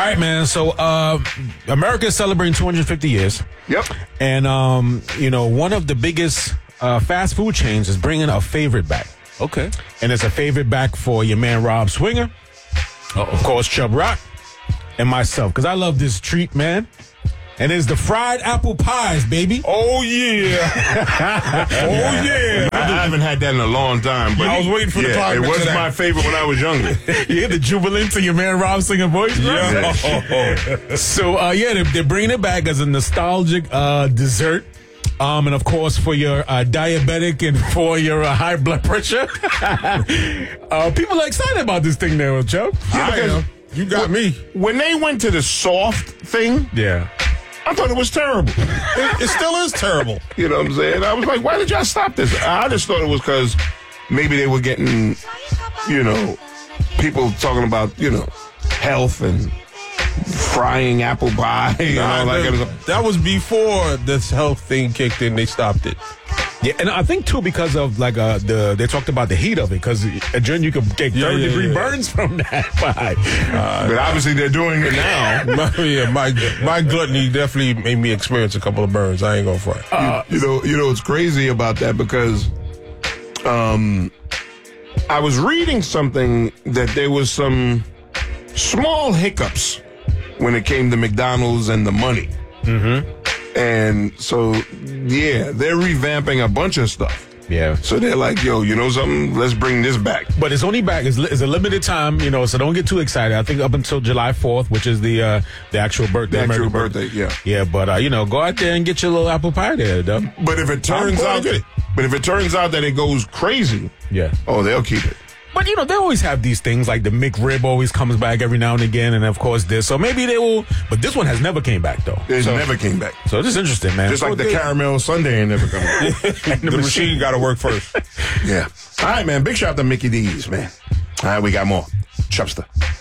right, man. So America is celebrating 250 years. Yep. And, one of the biggest fast food chains is bringing a favorite back. Okay. And it's a favorite back for your man, Rob Swinger. Of course, Chubb Rock. And myself. Because I love this treat, man. And it's the fried apple pies, baby. Oh, yeah. I haven't had that in a long time. But I was waiting for the clock. It was my favorite when I was younger. You hear the jubilant to your man Rob Singer voice, bro? Yeah. So, they're bringing it back as a nostalgic dessert. And, of course, for your diabetic and for your high blood pressure. People are excited about this thing there, Chubb. You got me. When they went to the soft thing, Yeah. I thought it was terrible. It still is terrible. You know what I'm saying? I was like, why did y'all stop this? I just thought it was because maybe they were getting, people talking about, health and frying apple pie and all that kind of stuff. That was before this health thing kicked in. They stopped it. Yeah, and I think, too, because of, they talked about the heat of it, because, Jen, you could get third-degree burns from that pie. But obviously they're doing it now. My gluttony definitely made me experience a couple of burns. I ain't gonna front. It's crazy about that because I was reading something that there was some small hiccups when it came to McDonald's and the money. Mm-hmm. And so, they're revamping a bunch of stuff. Yeah. So they're like, yo, you know something? Let's bring this back. But it's only back. It's a limited time, so don't get too excited. I think up until July 4th, which is the actual birthday. The actual birthday, yeah. Yeah, but, go out there and get your little apple pie there, though. But if it turns out that it goes crazy, they'll keep it. But, they always have these things, like the McRib always comes back every now and again, and, of course, this. So maybe they will, but this one has never came back, though. It never came back. So this is interesting, man. Just like the caramel sundae ain't never come back. The machine got to work first. Yeah. All right, man. Big shout out to Mickey D's, man. All right, we got more. Chubster.